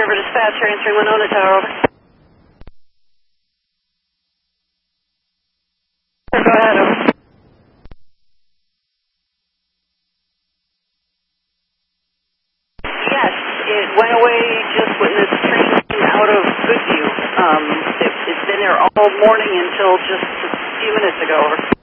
River Dispatcher answering Winona Tower, over. Go ahead, over. Yes, it went away just when the train came out of Goodview. It's been there all morning until just a few minutes ago, over.